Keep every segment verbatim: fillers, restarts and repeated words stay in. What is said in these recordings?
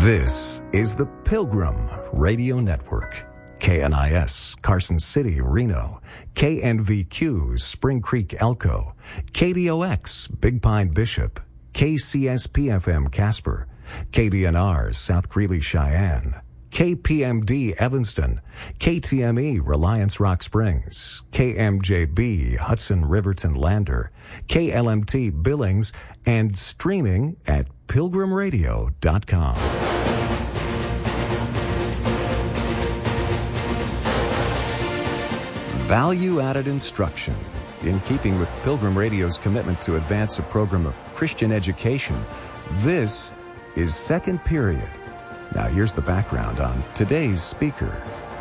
This is the Pilgrim Radio Network. K N I S, Carson City, Reno. K N V Q, Spring Creek, Elko. K D O X, Big Pine, Bishop. K C S P F M, Casper. K D N R, South Greeley, Cheyenne. K P M D, Evanston. K T M E, Reliance, Rock Springs. K M J B, Hudson, Riverton, Lander. K L M T, Billings, and streaming at pilgrim radio dot com. Value-added instruction. In keeping with Pilgrim Radio's commitment to advance a program of Christian education, this is Second Period. Now here's the background on today's speaker.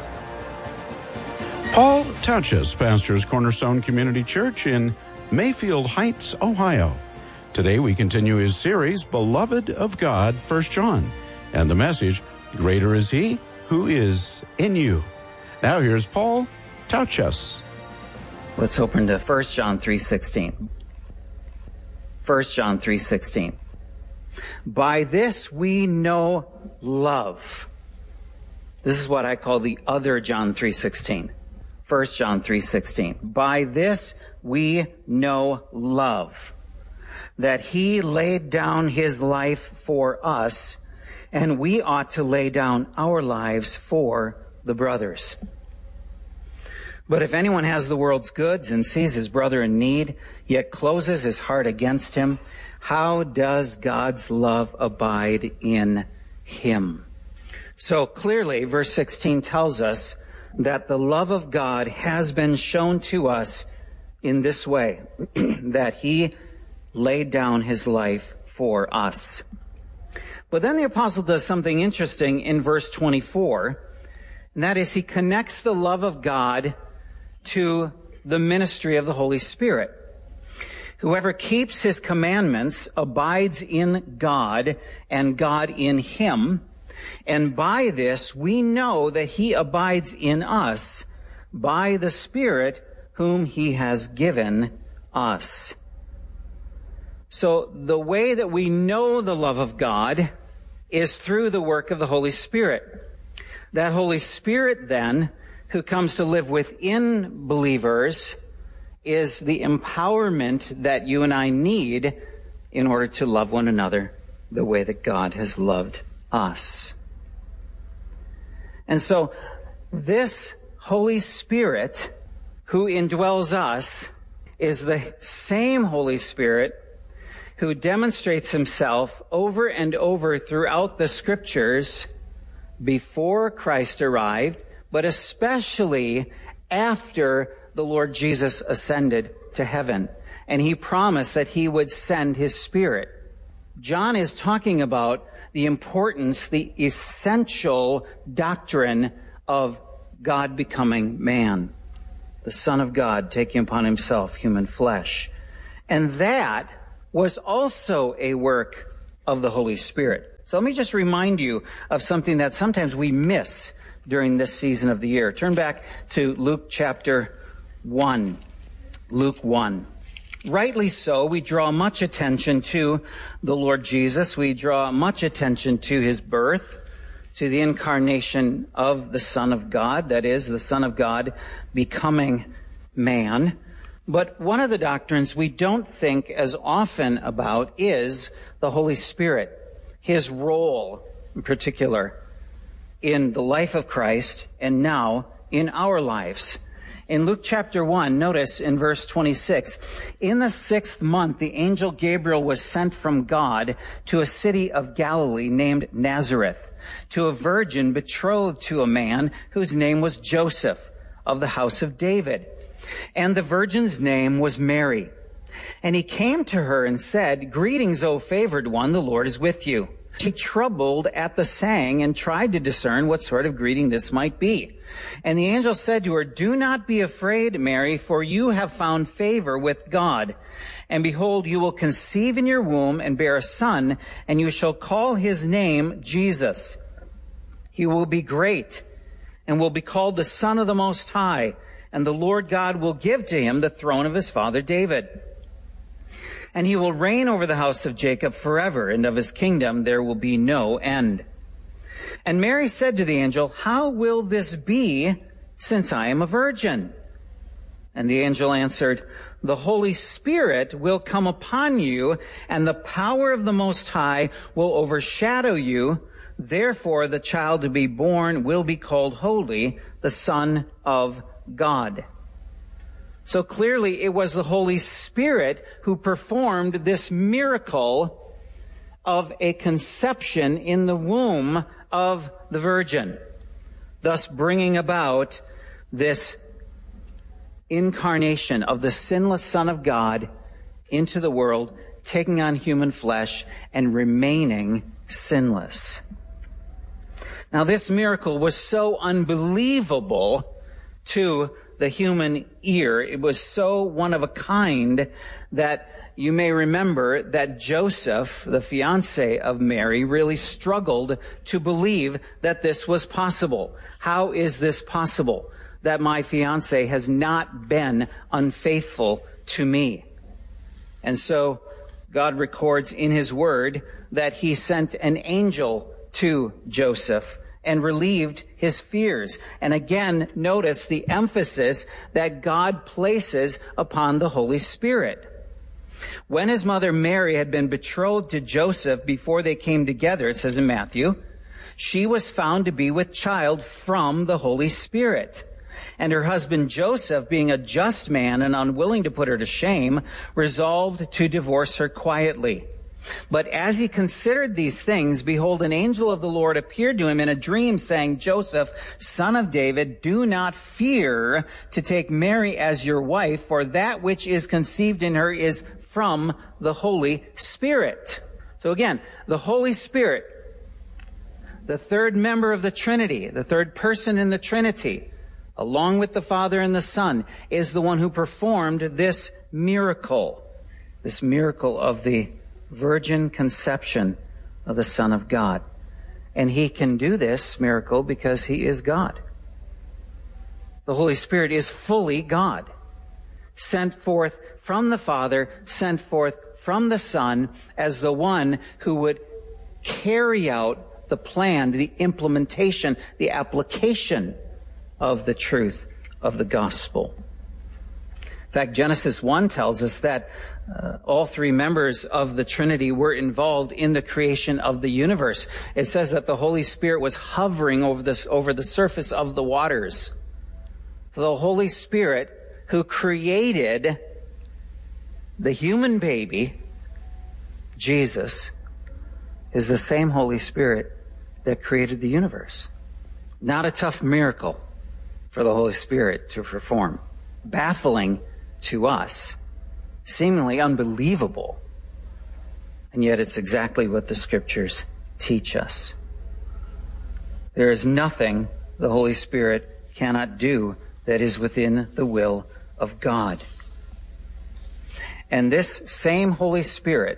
Paul Tautges pastors Cornerstone Community Church in Mayfield Heights, Ohio. Today we continue his series, Beloved of God, First John, and the message, Greater is He who is in you. Now here's Paul Tautges. Let's open to First John three sixteen. First John three sixteen. By this we know love. This is what I call the other John three sixteen. First John three sixteen. By this we know love, that He laid down His life for us, and we ought to lay down our lives for the brothers. But if anyone has the world's goods and sees his brother in need, yet closes his heart against him, how does God's love abide in him? So clearly, verse sixteen tells us that the love of God has been shown to us in this way, that He laid down His life for us. But then the apostle does something interesting in verse twenty-four, and that is he connects the love of God to the ministry of the Holy Spirit. Whoever keeps His commandments abides in God, and God in him. And by this we know that He abides in us by the Spirit whom He has given us. So the way that we know the love of God is through the work of the Holy Spirit. That Holy Spirit then, who comes to live within believers, is the empowerment that you and I need in order to love one another the way that God has loved us. And so this Holy Spirit who indwells us is the same Holy Spirit who demonstrates Himself over and over throughout the Scriptures before Christ arrived, but especially after the Lord Jesus ascended to heaven. And He promised that He would send His Spirit. John is talking about the importance, the essential doctrine of God becoming man, the Son of God taking upon Himself human flesh. And that was also a work of the Holy Spirit. So let me just remind you of something that sometimes we miss during this season of the year. Turn back to Luke chapter one. Luke one. Rightly so, we draw much attention to the Lord Jesus. We draw much attention to His birth, to the incarnation of the Son of God, that is, the Son of God becoming man. But one of the doctrines we don't think as often about is the Holy Spirit, His role in particular in the life of Christ and now in our lives. In Luke chapter one, notice in verse twenty-six, in the sixth month, the angel Gabriel was sent from God to a city of Galilee named Nazareth, to a virgin betrothed to a man whose name was Joseph, of the house of David. And the virgin's name was Mary. And he came to her and said, "Greetings, O favored one, the Lord is with you." She troubled at the saying and tried to discern what sort of greeting this might be. And the angel said to her, "Do not be afraid, Mary, for you have found favor with God. And behold, you will conceive in your womb and bear a son, and you shall call his name Jesus. He will be great and will be called the Son of the Most High, and the Lord God will give to him the throne of his father David. And he will reign over the house of Jacob forever, and of his kingdom there will be no end." And Mary said to the angel, "How will this be, since I am a virgin?" And the angel answered, "The Holy Spirit will come upon you, and the power of the Most High will overshadow you. Therefore, the child to be born will be called Holy, the Son of God." So clearly, it was the Holy Spirit who performed this miracle of a conception in the womb of the Virgin, thus bringing about this incarnation of the sinless Son of God into the world, taking on human flesh and remaining sinless. Now, this miracle was so unbelievable to the human ear. It was so one of a kind that you may remember that Joseph, the fiancé of Mary, really struggled to believe that this was possible. How is this possible? That my fiancé has not been unfaithful to me. And so God records in his word that he sent an angel to Joseph and relieved his fears. And again, notice the emphasis that God places upon the Holy Spirit. When his mother Mary had been betrothed to Joseph before they came together, it says in Matthew, she was found to be with child from the Holy Spirit. And her husband Joseph, being a just man and unwilling to put her to shame, resolved to divorce her quietly. But as he considered these things, behold, an angel of the Lord appeared to him in a dream, saying, "Joseph, son of David, do not fear to take Mary as your wife, for that which is conceived in her is from the Holy Spirit." So again, the Holy Spirit, the third member of the Trinity, the third person in the Trinity, along with the Father and the Son, is the one who performed this miracle, this miracle of the virgin conception of the Son of God. And he can do this miracle because he is God. The Holy Spirit is fully God, sent forth from the Father, sent forth from the Son, as the one who would carry out the plan, the implementation, the application of the truth of the gospel. In fact, Genesis one tells us that uh, all three members of the Trinity were involved in the creation of the universe. It says that the Holy Spirit was hovering over this, over the surface of the waters. The Holy Spirit who created the human baby, Jesus, is the same Holy Spirit that created the universe. Not a tough miracle for the Holy Spirit to perform. Baffling to us. Seemingly unbelievable. And yet it's exactly what the Scriptures teach us. There is nothing the Holy Spirit cannot do that is within the will of God. And this same Holy Spirit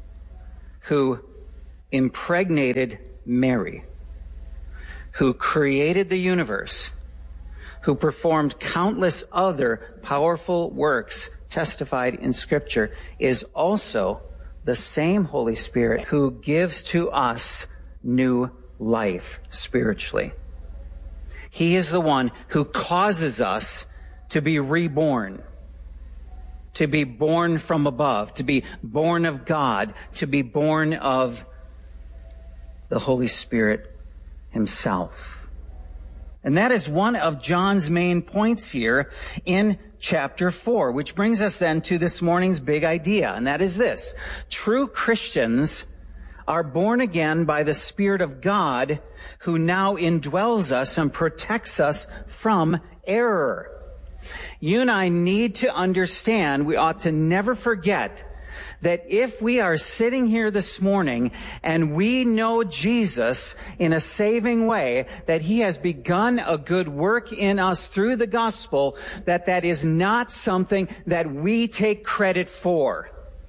who impregnated Mary, who created the universe, who performed countless other powerful works testified in Scripture, is also the same Holy Spirit who gives to us new life spiritually. He is the one who causes us to be reborn, to be born from above, to be born of God, to be born of the Holy Spirit himself. And that is one of John's main points here in chapter four, which brings us then to this morning's big idea, and that is this. True Christians are born again by the Spirit of God, who now indwells us and protects us from error. You and I need to understand, we ought to never forget that if we are sitting here this morning and we know Jesus in a saving way, that he has begun a good work in us through the gospel, that that is not something that we take credit for.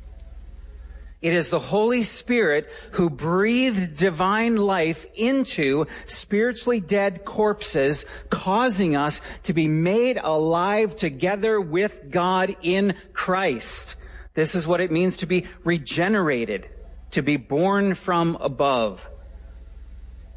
It is the Holy Spirit who breathed divine life into spiritually dead corpses, causing us to be made alive together with God in Christ. This is what it means to be regenerated, to be born from above,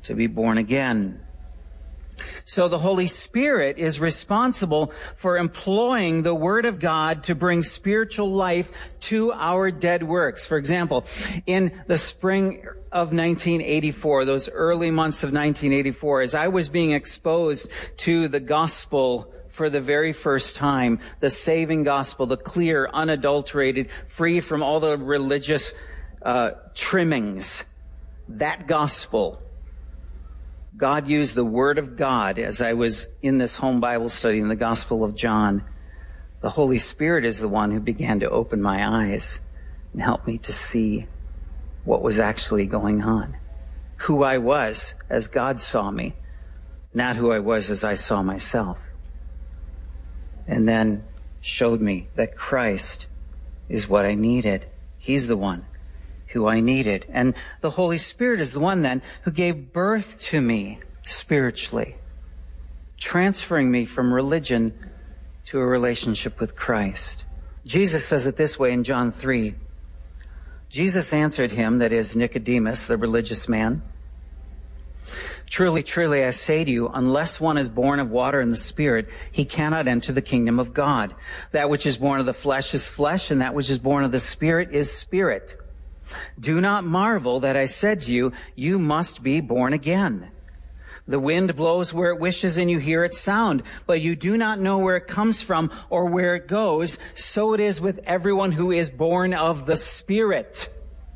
to be born again. So the Holy Spirit is responsible for employing the Word of God to bring spiritual life to our dead works. For example, in the spring of nineteen eighty-four, those early months of nineteen eighty-four, as I was being exposed to the gospel for the very first time, the saving gospel, the clear, unadulterated, free from all the religious uh, trimmings, that gospel, God used the Word of God as I was in this home Bible study in the Gospel of John. The Holy Spirit is the one who began to open my eyes and help me to see what was actually going on. Who I was as God saw me, not who I was as I saw myself. And then showed me that Christ is what I needed. He's the one who I needed. And the Holy Spirit is the one then who gave birth to me spiritually, transferring me from religion to a relationship with Christ. Jesus says it this way in John three. Jesus answered him, that is Nicodemus, the religious man, "Truly, truly, I say to you, unless one is born of water and the Spirit, he cannot enter the kingdom of God. That which is born of the flesh is flesh, and that which is born of the Spirit is spirit. Do not marvel that I said to you, you must be born again. The wind blows where it wishes and you hear its sound, but you do not know where it comes from or where it goes. So it is with everyone who is born of the Spirit."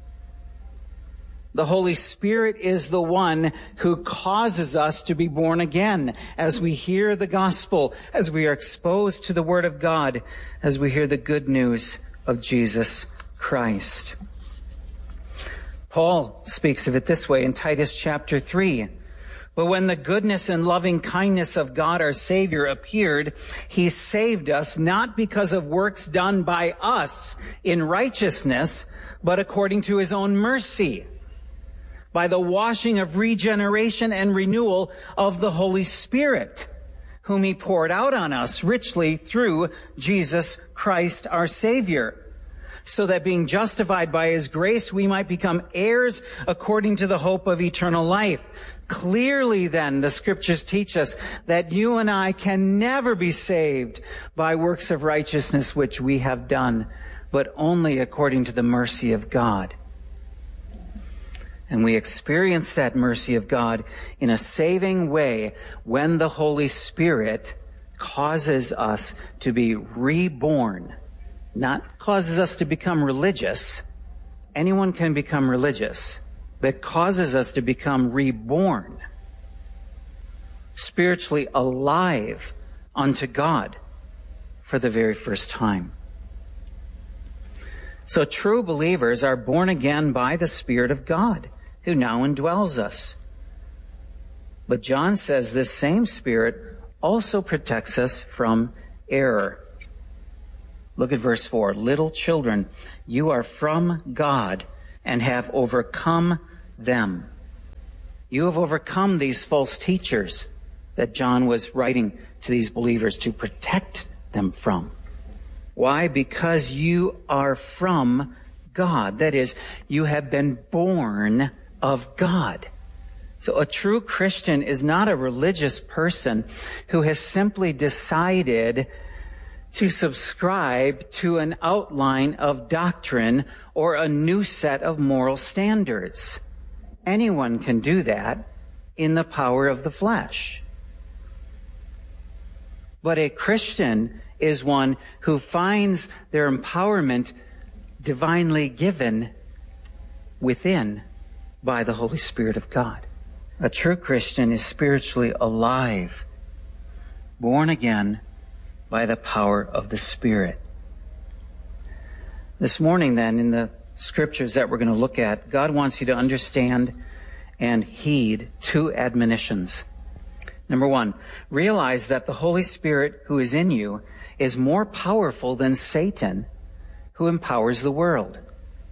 The Holy Spirit is the one who causes us to be born again as we hear the gospel, as we are exposed to the Word of God, as we hear the good news of Jesus Christ. Paul speaks of it this way in Titus chapter three. "But when the goodness and loving kindness of God our Savior appeared, He saved us not because of works done by us in righteousness, but according to His own mercy, by the washing of regeneration and renewal of the Holy Spirit, whom He poured out on us richly through Jesus Christ our Savior, so that being justified by His grace, we might become heirs according to the hope of eternal life." Clearly then, the Scriptures teach us that you and I can never be saved by works of righteousness which we have done, but only according to the mercy of God. And we experience that mercy of God in a saving way when the Holy Spirit causes us to be reborn. Not causes us to become religious. Anyone can become religious, but causes us to become reborn, spiritually alive unto God for the very first time. So true believers are born again by the Spirit of God, who now indwells us. But John says this same Spirit also protects us from error. Look at verse four. "Little children, you are from God and have overcome them." You have overcome these false teachers that John was writing to these believers to protect them from. Why? Because you are from God. That is, you have been born of God. So a true Christian is not a religious person who has simply decided to subscribe to an outline of doctrine or a new set of moral standards. Anyone can do that in the power of the flesh. But a Christian is one who finds their empowerment divinely given within by the Holy Spirit of God. A true Christian is spiritually alive, born again by the power of the Spirit. This morning then, in the scriptures that we're going to look at, God wants you to understand and heed two admonitions. Number one, realize that the Holy Spirit who is in you is more powerful than Satan, who empowers the world.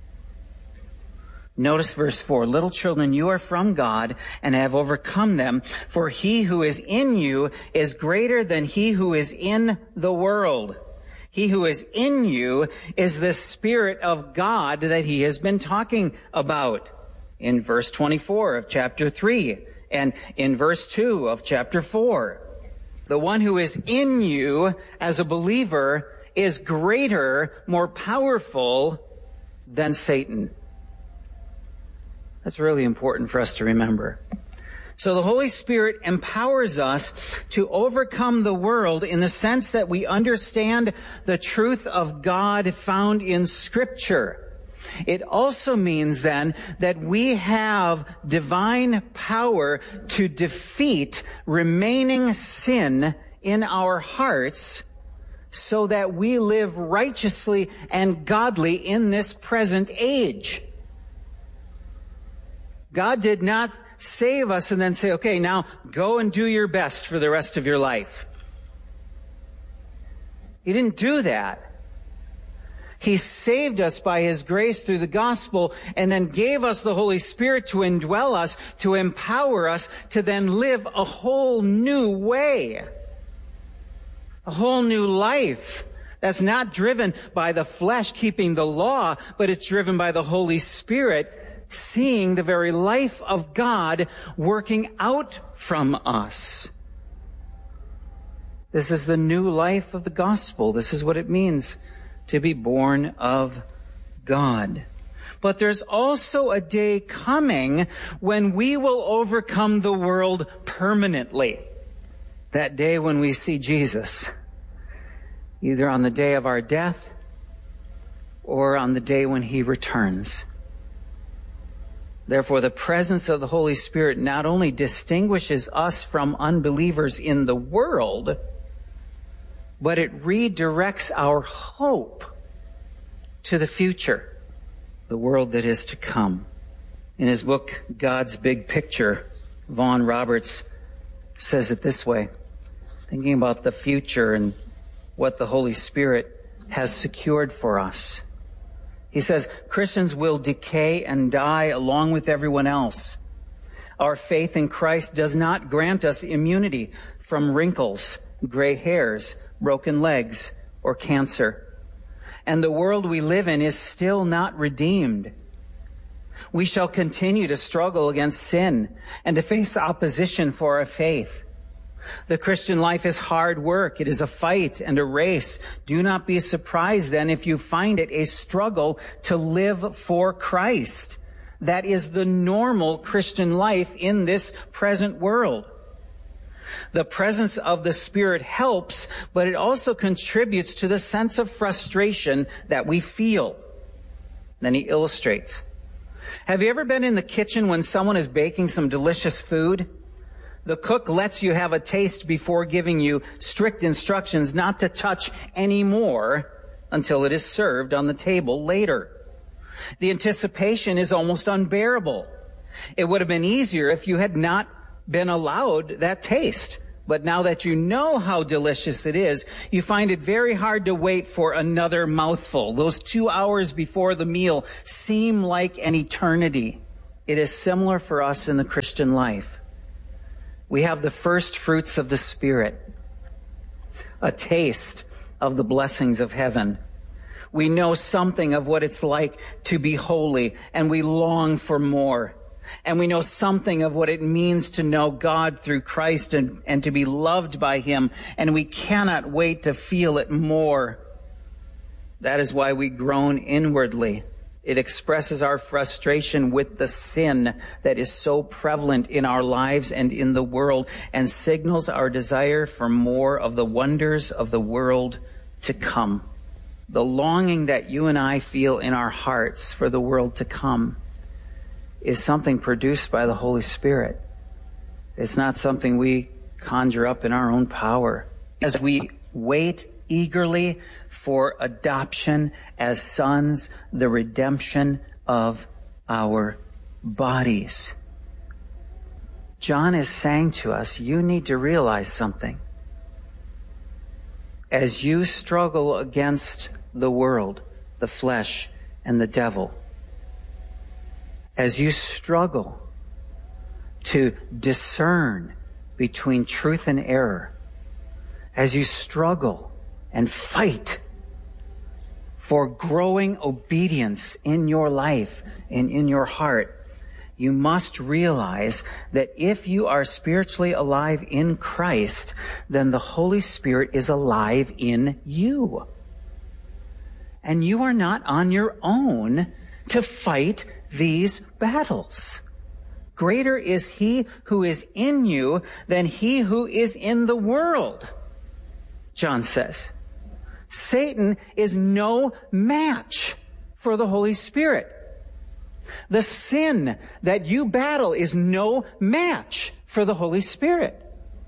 Notice verse four, "Little children, you are from God and have overcome them, for he who is in you is greater than he who is in the world." He who is in you is the Spirit of God that he has been talking about in verse twenty-four of chapter three And in verse two of chapter four, the one who is in you as a believer is greater, more powerful than Satan. That's really important for us to remember. So the Holy Spirit empowers us to overcome the world in the sense that we understand the truth of God found in Scripture. It also means then that we have divine power to defeat remaining sin in our hearts so that we live righteously and godly in this present age. God did not save us and then say, okay, now go and do your best for the rest of your life. He didn't do that. He saved us by His grace through the gospel and then gave us the Holy Spirit to indwell us, to empower us, to then live a whole new way. A whole new life that's not driven by the flesh keeping the law, but it's driven by the Holy Spirit seeing the very life of God working out from us. This is the new life of the gospel. This is what it means to be born of God. But there's also a day coming when we will overcome the world permanently. That day when we see Jesus, either on the day of our death or on the day when He returns. Therefore, the presence of the Holy Spirit not only distinguishes us from unbelievers in the world, but it redirects our hope to the future, the world that is to come. In his book, God's Big Picture, Vaughan Roberts says it this way, thinking about the future and what the Holy Spirit has secured for us. He says, Christians will decay and die along with everyone else. Our faith in Christ does not grant us immunity from wrinkles, gray hairs, broken legs, or cancer. And the world we live in is still not redeemed. We shall continue to struggle against sin and to face opposition for our faith. The Christian life is hard work. It is a fight and a race. Do not be surprised then if you find it a struggle to live for Christ. That is the normal Christian life in this present world. The presence of the Spirit helps, but it also contributes to the sense of frustration that we feel. Then he illustrates. Have you ever been in the kitchen when someone is baking some delicious food? The cook lets you have a taste before giving you strict instructions not to touch any more until it is served on the table later. The anticipation is almost unbearable. It would have been easier if you had not been allowed that taste. But now that you know how delicious it is, you find it very hard to wait for another mouthful. Those two hours before the meal seem like an eternity. It is similar for us in the Christian life. We have the first fruits of the Spirit, a taste of the blessings of heaven. We know something of what it's like to be holy, and we long for more. And we know something of what it means to know God through Christ and, and to be loved by Him, and we cannot wait to feel it more. That is why we groan inwardly. It expresses our frustration with the sin that is so prevalent in our lives and in the world, and signals our desire for more of the wonders of the world to come. The longing that you and I feel in our hearts for the world to come is something produced by the Holy Spirit. It's not something we conjure up in our own power. As we wait eagerly for adoption as sons, the redemption of our bodies. John is saying to us, you need to realize something. As you struggle against the world, the flesh, and the devil, as you struggle to discern between truth and error, as you struggle and fight for growing obedience in your life and in your heart, you must realize that if you are spiritually alive in Christ, then the Holy Spirit is alive in you. And you are not on your own to fight these battles. Greater is he who is in you than he who is in the world, John says. Satan is no match for the Holy Spirit. The sin that you battle is no match for the Holy Spirit.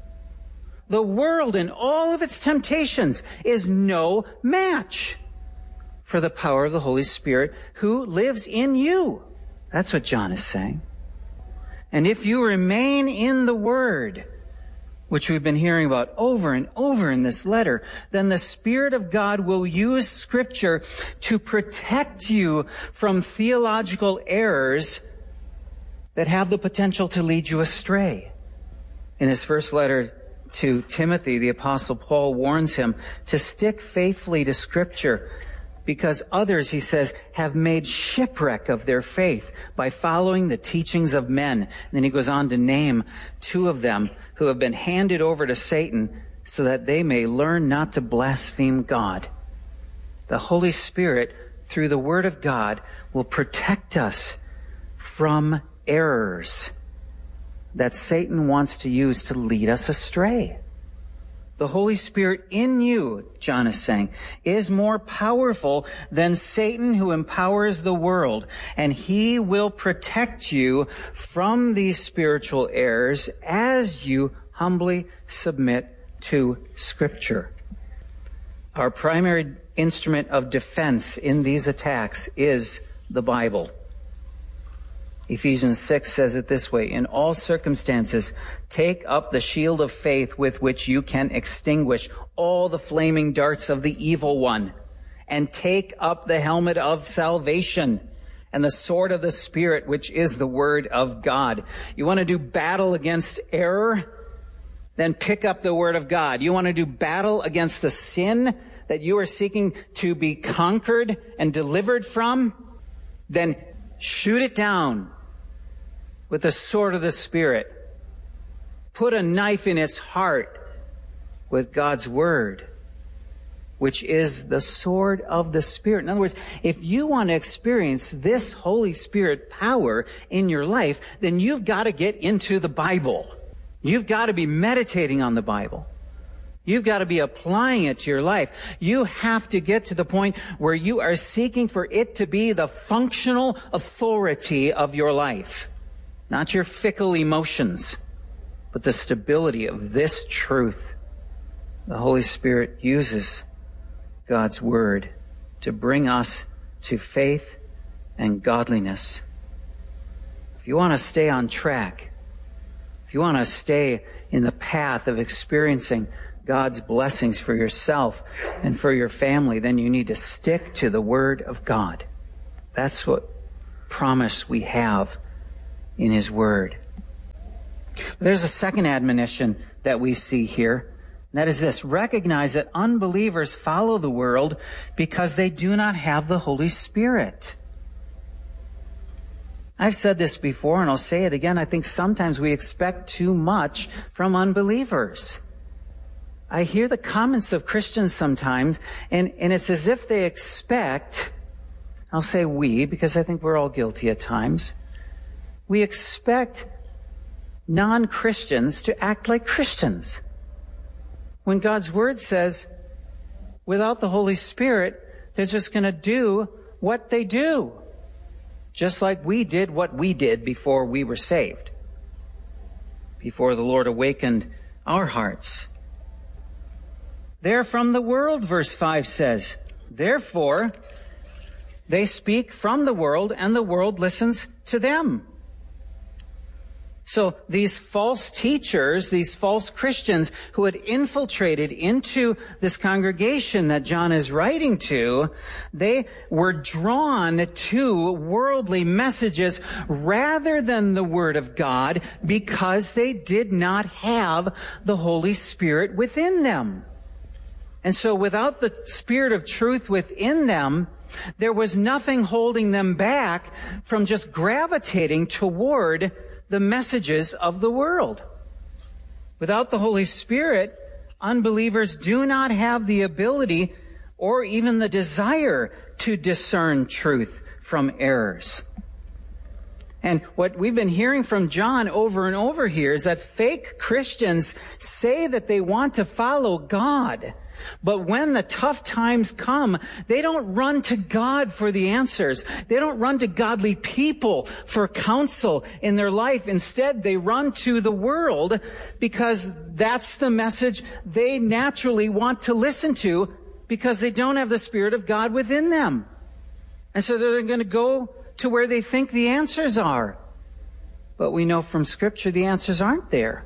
The world and all of its temptations is no match for the power of the Holy Spirit who lives in you. That's what John is saying. And if you remain in the Word, which we've been hearing about over and over in this letter, then the Spirit of God will use Scripture to protect you from theological errors that have the potential to lead you astray. In his first letter to Timothy, the Apostle Paul warns him to stick faithfully to Scripture, because others, he says, have made shipwreck of their faith by following the teachings of men. And then he goes on to name two of them who have been handed over to Satan so that they may learn not to blaspheme God. The Holy Spirit, through the Word of God, will protect us from errors that Satan wants to use to lead us astray. The Holy Spirit in you, John is saying, is more powerful than Satan, who empowers the world. And he will protect you from these spiritual errors as you humbly submit to Scripture. Our primary instrument of defense in these attacks is the Bible. Ephesians six says it this way: in all circumstances, take up the shield of faith with which you can extinguish all the flaming darts of the evil one, and take up the helmet of salvation and the sword of the Spirit, which is the Word of God. You want to do battle against error? Then pick up the Word of God. You want to do battle against the sin that you are seeking to be conquered and delivered from? Then shoot it down with the sword of the Spirit. Put a knife in its heart with God's Word, which is the sword of the Spirit. In other words, if you want to experience this Holy Spirit power in your life, then you've got to get into the Bible. You've got to be meditating on the Bible. You've got to be applying it to your life. You have to get to the point where you are seeking for it to be the functional authority of your life. Not your fickle emotions, but the stability of this truth. The Holy Spirit uses God's Word to bring us to faith and godliness. If you want to stay on track, if you want to stay in the path of experiencing God's blessings for yourself and for your family, then you need to stick to the Word of God. That's what promise we have in His Word. There's a second admonition that we see here. And that is this: recognize that unbelievers follow the world because they do not have the Holy Spirit. I've said this before and I'll say it again. I think sometimes we expect too much from unbelievers. I hear the comments of Christians sometimes, and, and it's as if they expect, I'll say we, because I think we're all guilty at times, we expect non-Christians to act like Christians. When God's Word says, without the Holy Spirit, they're just going to do what they do. Just like we did what we did before we were saved. Before the Lord awakened our hearts. They're from the world, verse five says. Therefore, they speak from the world, and the world listens to them. So these false teachers, these false Christians who had infiltrated into this congregation that John is writing to, they were drawn to worldly messages rather than the Word of God because they did not have the Holy Spirit within them. And so without the Spirit of truth within them, There was nothing holding them back from just gravitating toward the messages of the world. Without the Holy Spirit, unbelievers do not have the ability or even the desire to discern truth from errors. And what we've been hearing from John over and over here is that fake Christians say that they want to follow God, but when the tough times come, they don't run to God for the answers. They don't run to godly people for counsel in their life. Instead, they run to the world because that's the message they naturally want to listen to because they don't have the Spirit of God within them. And so they're going to go to where they think the answers are. But we know from Scripture the answers aren't there.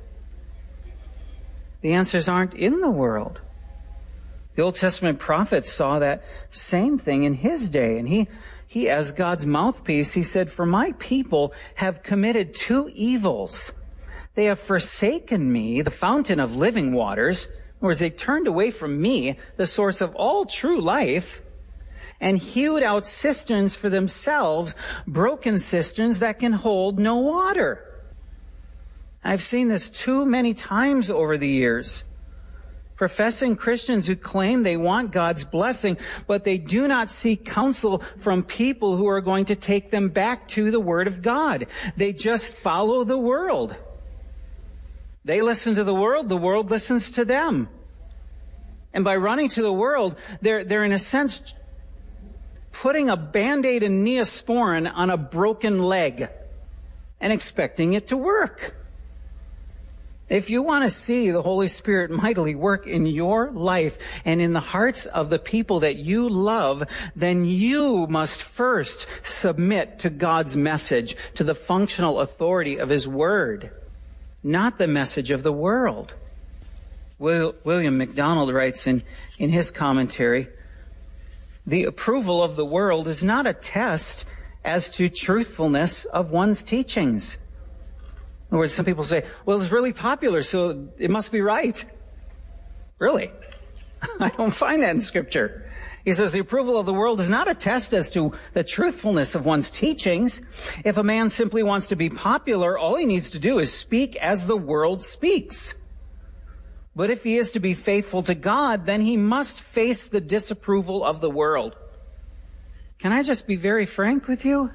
The answers aren't in the world. The Old Testament prophet saw that same thing in his day. And he, he, as God's mouthpiece, he said, "For my people have committed two evils. They have forsaken me, the fountain of living waters." In other words, they turned away from me, the source of all true life, and hewed out cisterns for themselves, broken cisterns that can hold no water. I've seen this too many times over the years. Professing Christians who claim they want God's blessing, but they do not seek counsel from people who are going to take them back to the Word of God. They just follow the world. They listen to the world, the world listens to them. And by running to the world, they're, they're in a sense putting a Band-Aid and Neosporin on a broken leg and expecting it to work. If you want to see the Holy Spirit mightily work in your life and in the hearts of the people that you love, then you must first submit to God's message, to the functional authority of His Word, not the message of the world. William MacDonald writes in, in his commentary, "The approval of the world is not a test as to truthfulness of one's teachings." In other words, some people say, well, it's really popular, so it must be right. Really? I don't find that in Scripture. He says the approval of the world is not a test as to the truthfulness of one's teachings. If a man simply wants to be popular, all he needs to do is speak as the world speaks. But if he is to be faithful to God, then he must face the disapproval of the world. Can I just be very frank with you?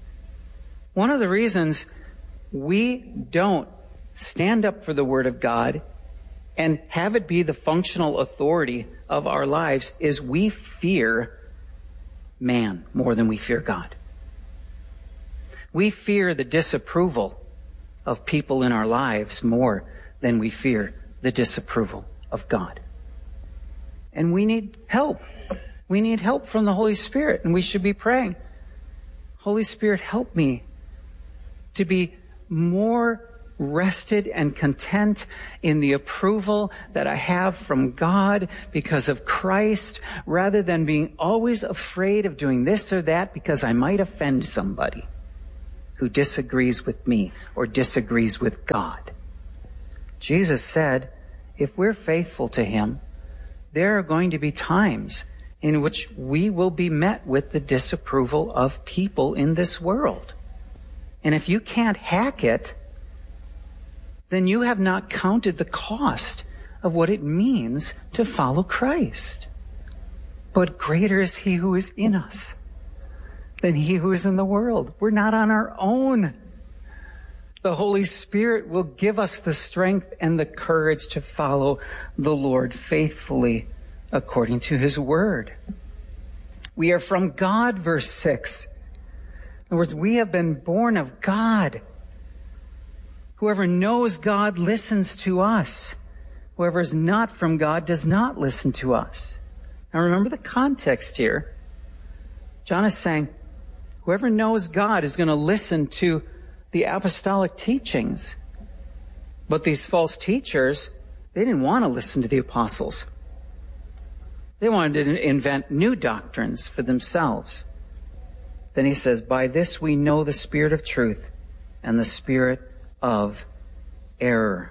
One of the reasons we don't stand up for the Word of God and have it be the functional authority of our lives is we fear man more than we fear God. We fear the disapproval of people in our lives more than we fear the disapproval of God. And we need help. We need help from the Holy Spirit, and we should be praying, Holy Spirit, help me to be more rested and content in the approval that I have from God because of Christ, rather than being always afraid of doing this or that because I might offend somebody who disagrees with me or disagrees with God. Jesus said, if we're faithful to Him, there are going to be times in which we will be met with the disapproval of people in this world. And if you can't hack it, then you have not counted the cost of what it means to follow Christ. But greater is He who is in us than he who is in the world. We're not on our own. The Holy Spirit will give us the strength and the courage to follow the Lord faithfully according to His Word. We are from God, verse six. In other words, we have been born of God. Whoever knows God listens to us. Whoever is not from God does not listen to us. Now remember the context here. John is saying, whoever knows God is going to listen to the apostolic teachings. But these false teachers, they didn't want to listen to the apostles. They wanted to invent new doctrines for themselves. Then he says, by this we know the spirit of truth and the spirit of error.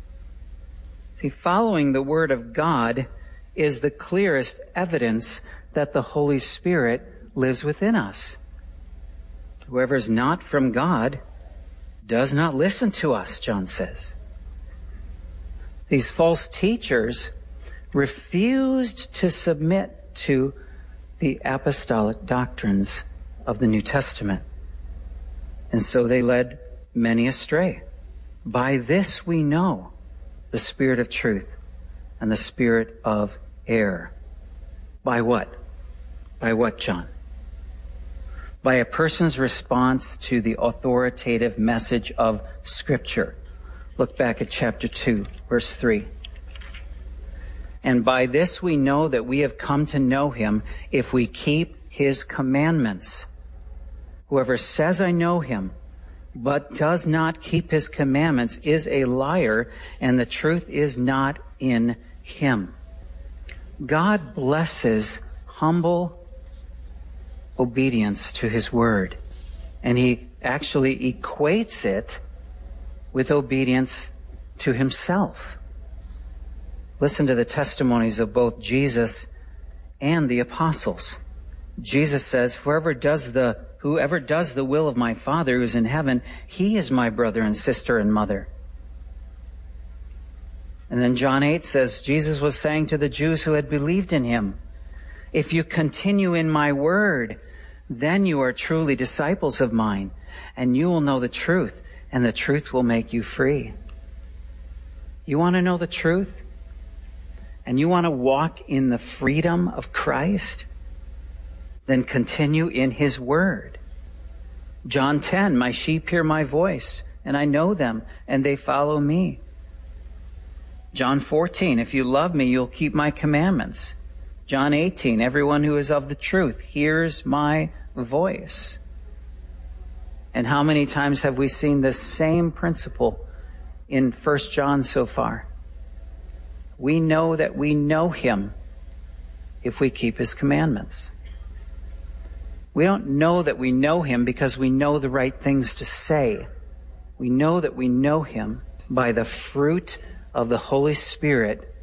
See, following the Word of God is the clearest evidence that the Holy Spirit lives within us. Whoever is not from God does not listen to us, John says. These false teachers refused to submit to the apostolic doctrines of the New Testament. And so they led many astray. By this we know the spirit of truth and the spirit of error. By what? By what, John? By a person's response to the authoritative message of Scripture. Look back at chapter two, verse three. And by this we know that we have come to know him if we keep his commandments. Whoever says, I know him, but does not keep his commandments is a liar, and the truth is not in him. God blesses humble obedience to his word, and he actually equates it with obedience to himself. Listen to the testimonies of both Jesus and the apostles. Jesus says, whoever does the whoever does the will of my Father who is in heaven, he is my brother and sister and mother. And then John eight says, Jesus was saying to the Jews who had believed in him, if you continue in my word, then you are truly disciples of mine, and you will know the truth, and the truth will make you free. You want to know the truth? And you want to walk in the freedom of Christ? Then continue in his word. John ten, my sheep hear my voice, and I know them, and they follow me. John fourteen, if you love me, you'll keep my commandments. John eighteen, everyone who is of the truth hears my voice. And how many times have we seen this same principle in First John so far? We know that we know him if we keep his commandments. We don't know that we know him because we know the right things to say. We know that we know him by the fruit of the Holy Spirit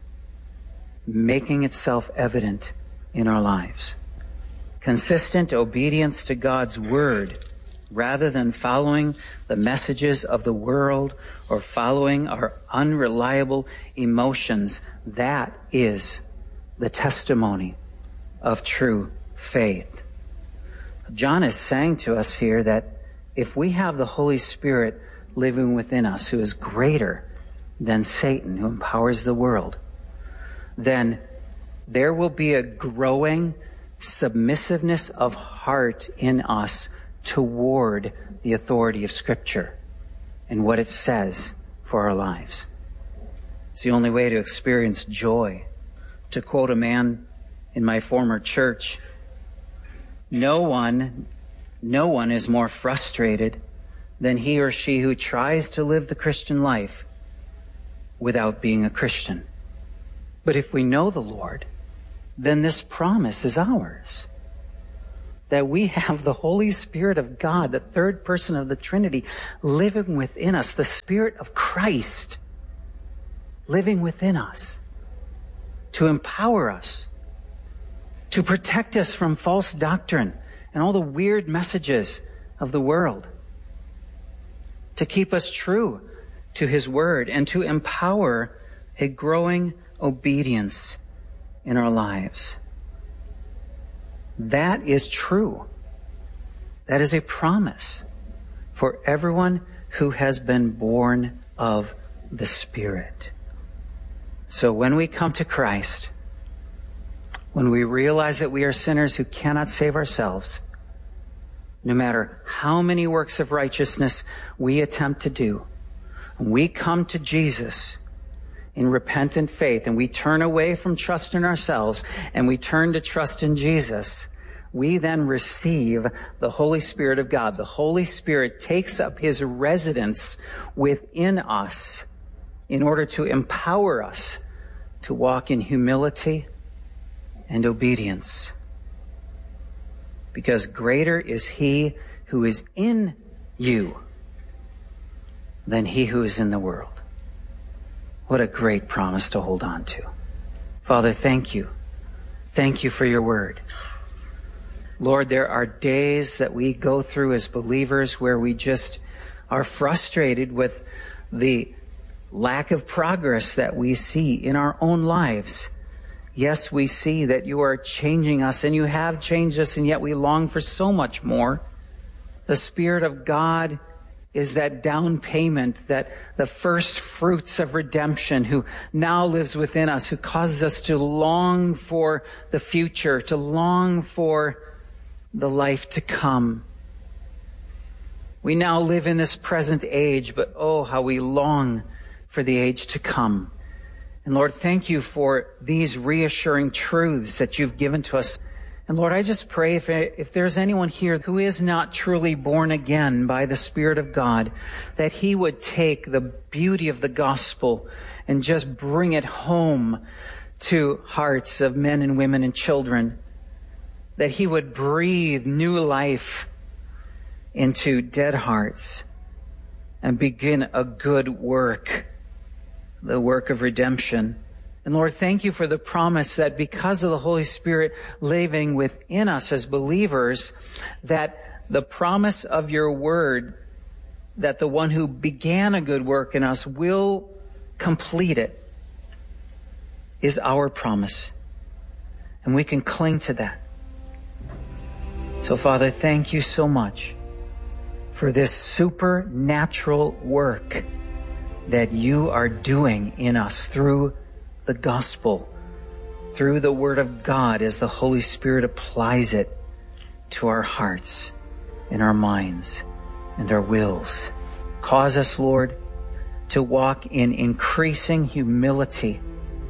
making itself evident in our lives. Consistent obedience to God's word rather than following the messages of the world or following our unreliable emotions, that is the testimony of true faith. John is saying to us here that if we have the Holy Spirit living within us, who is greater than Satan, who empowers the world, then there will be a growing submissiveness of heart in us toward the authority of Scripture and what it says for our lives. It's the only way to experience joy. To quote a man in my former church, no one, no one is more frustrated than he or she who tries to live the Christian life without being a Christian. But if we know the Lord, then this promise is ours. That we have the Holy Spirit of God, the third person of the Trinity, living within us, the Spirit of Christ living within us to empower us, to protect us from false doctrine and all the weird messages of the world, to keep us true to his word, and to empower a growing obedience in our lives. That is true. That is a promise for everyone who has been born of the Spirit. So when we come to Christ, when we realize that we are sinners who cannot save ourselves, no matter how many works of righteousness we attempt to do, we come to Jesus in repentant faith and we turn away from trust in ourselves and we turn to trust in Jesus, we then receive the Holy Spirit of God. The Holy Spirit takes up his residence within us in order to empower us to walk in humility and obedience. Because greater is he who is in you than he who is in the world. What a great promise to hold on to. Father, thank you. Thank you for your word. Lord, there are days that we go through as believers where we just are frustrated with the lack of progress that we see in our own lives. Yes, we see that you are changing us, and you have changed us, and yet we long for so much more. The Spirit of God is that down payment, that the first fruits of redemption, who now lives within us, who causes us to long for the future, to long for the life to come. We now live in this present age, but oh, how we long for the age to come. And Lord, thank you for these reassuring truths that you've given to us. And Lord, I just pray if, if there's anyone here who is not truly born again by the Spirit of God, that he would take the beauty of the gospel and just bring it home to hearts of men and women and children, that he would breathe new life into dead hearts and begin a good work, the work of redemption. And Lord, thank you for the promise that because of the Holy Spirit living within us as believers, that the promise of your word, that the one who began a good work in us will complete it, is our promise. And we can cling to that. So, Father, thank you so much for this supernatural work that you are doing in us through the gospel, through the word of God, as the Holy Spirit applies it to our hearts and our minds and our wills. Cause us, Lord, to walk in increasing humility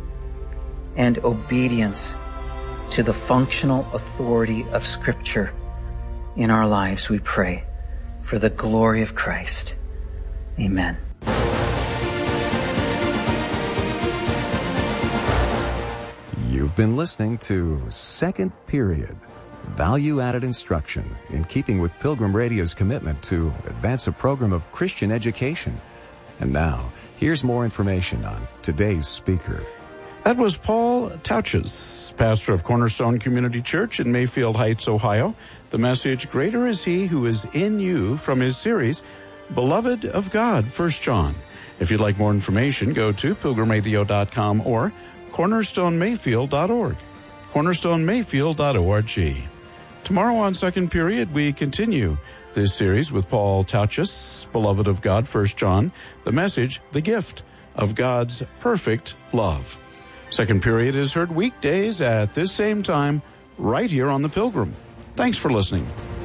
and obedience to the functional authority of Scripture in our lives, we pray, for the glory of Christ. Amen. You've been listening to Second Period, value-added instruction in keeping with Pilgrim Radio's commitment to advance a program of Christian education. And now, here's more information on today's speaker. That was Paul Tauchus, pastor of Cornerstone Community Church in Mayfield Heights, Ohio. The message, Greater is He Who is in You, from his series, Beloved of God, First John. If you'd like more information, go to pilgrim radio dot com or cornerstone mayfield dot org. cornerstone mayfield dot org. Tomorrow on Second Period, we continue this series with Paul Tauchus, Beloved of God, First John. The message, the gift of God's perfect love. Second Period is heard weekdays at this same time, right here on The Pilgrim. Thanks for listening.